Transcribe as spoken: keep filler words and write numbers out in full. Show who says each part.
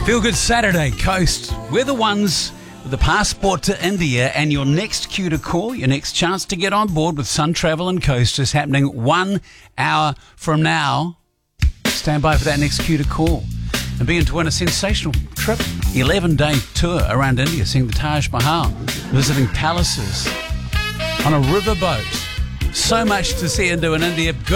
Speaker 1: Feel Good Saturday, Coast. We're the ones with the passport to India, and your next cue to call, your next chance to get on board with Sun Travel and Coast is happening one hour from now. Stand by for that next cue to call and begin to win a sensational trip, eleven-day tour around India, seeing the Taj Mahal, visiting palaces on a riverboat. So much to see and do in India. Good